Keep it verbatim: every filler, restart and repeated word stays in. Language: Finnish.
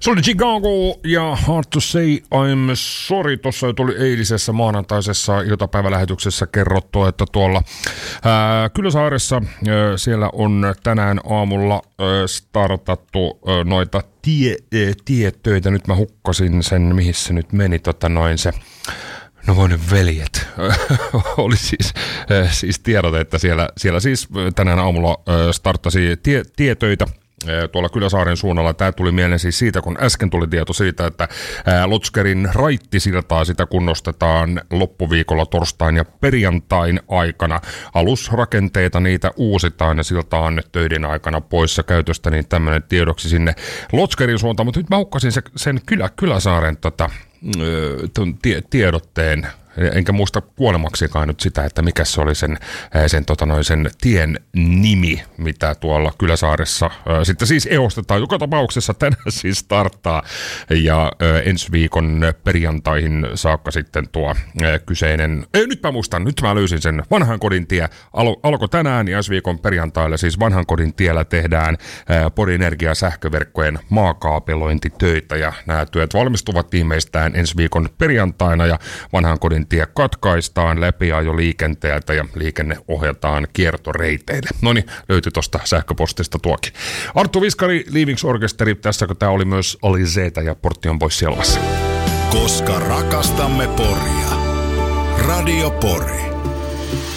Se oli Chicago ja Hard to Say I'm Sorry. Tuossa tuli eilisessä maanantaisessa iltapäivälähetyksessä kerrottu, että tuolla ää, Kyläsaaressa ää, siellä on tänään aamulla ää, startattu ää, noita tie, ää, tietöitä. Nyt mä hukkasin sen, mihin se nyt meni, tota noin se... No voin veljet. Oli siis, äh, siis tiedote, että siellä, siellä siis tänään aamulla äh, starttasi tie, tietöitä äh, tuolla Kyläsaaren suunnalla. Tämä tuli mieleen siis siitä, kun äsken tuli tieto siitä, että äh, Lotskerin raittisiltaa sitä kunnostetaan loppuviikolla torstain ja perjantain aikana. Alusrakenteita niitä uusitaan ja silta on töiden aikana poissa käytöstä, niin tämmöinen tiedoksi sinne Lotskerin suuntaan. Mutta nyt mä hukkasin se, sen kylä, Kyläsaaren tota, Tie, tiedotteen, enkä muista kuolemaksikaan nyt sitä, että mikä se oli sen, sen, tota noin, sen tien nimi, mitä tuolla Kyläsaaressa ää, sitten siis eostetaan. Joka tapauksessa tänään siis starttaa ja ää, ensi viikon perjantaihin saakka sitten tuo ää, kyseinen, ei, nyt mä muistan, nyt mä löysin sen Vanhan kodin tie, Al, alkoi tänään ja ensi viikon perjantaille siis Vanhan kodin tiellä tehdään ää, Pori Energia sähköverkkojen maakaapelointitöitä ja nämä työt valmistuvat viimeistään ensi viikon perjantaina ja Vanhan kodin tie katkaistaan läpiajo liikenteeltä ja liikenne ohjataan kiertoreiteille. No niin, löytyi tuosta sähköpostista tuokin. Arttu Viskari, Leavings Orkesteri, tässä kun tämä oli myös Alizeeta ja Portti on pois selvassa. Koska rakastamme Poria. Radio Pori.